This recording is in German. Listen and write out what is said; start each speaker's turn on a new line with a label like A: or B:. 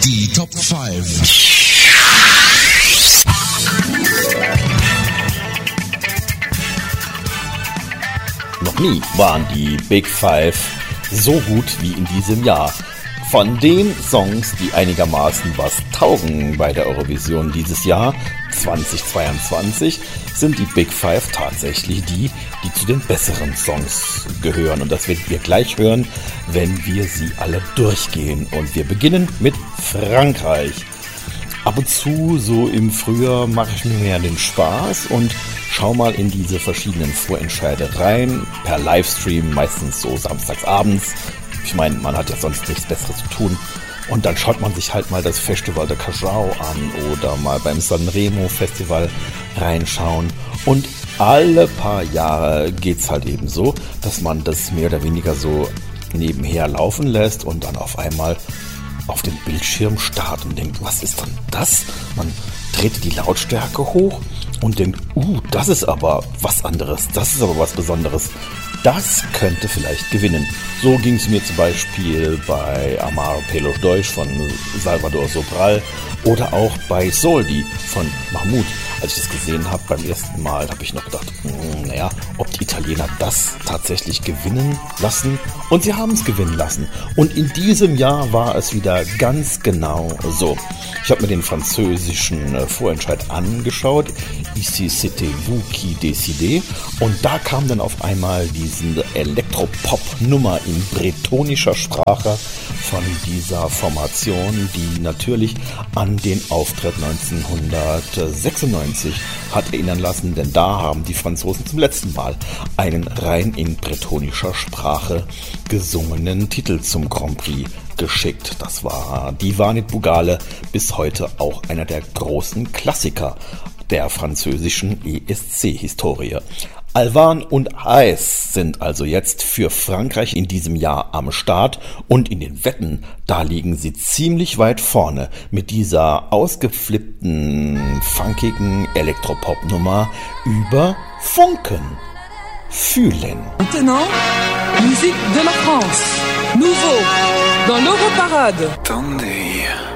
A: Die Top 5.
B: Noch nie waren die Big Five so gut wie in diesem Jahr. Von den Songs, die einigermaßen was taugen bei der Eurovision dieses Jahr 2022, sind die Big Five tatsächlich die zu den besseren Songs gehören. Und das werdet ihr gleich hören, wenn wir sie alle durchgehen. Und wir beginnen mit Frankreich. Ab und zu, so im Frühjahr, mache ich mir mehr den Spaß und schau mal in diese verschiedenen Vorentscheide rein, per Livestream, meistens so samstagsabends. Ich meine, man hat ja sonst nichts Besseres zu tun. Und dann schaut man sich halt mal das Festival de Cajao an oder mal beim Sanremo Festival reinschauen. Und alle paar Jahre geht's halt eben so, dass man das mehr oder weniger so nebenher laufen lässt und dann auf einmal auf den Bildschirm starrt und denkt, was ist denn das? Man dreht die Lautstärke hoch und denkt, das ist aber was anderes, das ist aber was Besonderes. Das könnte vielleicht gewinnen. So ging es mir zum Beispiel bei Amar Pelos Deutsch von Salvador Sobral oder auch bei Soldi von Mahmoud. Als ich das gesehen habe beim ersten Mal, habe ich noch gedacht, ob die Italiener das tatsächlich gewinnen lassen. Und sie haben es gewinnen lassen. Und in diesem Jahr war es wieder ganz genau so. Ich habe mir den französischen Vorentscheid angeschaut. Ici c'était vous qui décidez. Und da kam dann auf einmal diese Elektropop-Nummer in bretonischer Sprache von dieser Formation, die natürlich an den Auftritt 1996 hat erinnern lassen, denn da haben die Franzosen zum letzten Mal einen rein in bretonischer Sprache gesungenen Titel zum Grand Prix geschickt. Das war Divanit Bugale, bis heute auch einer der großen Klassiker der französischen ESC-Historie. Alvan und Haes sind also jetzt für Frankreich in diesem Jahr am Start und in den Wetten, da liegen sie ziemlich weit vorne mit dieser ausgeflippten, funkigen Elektropop-Nummer über Funken. Fühlen.
C: Maintenant, musique de la France. Nouveau, dans l'Europarade.
D: Attendez.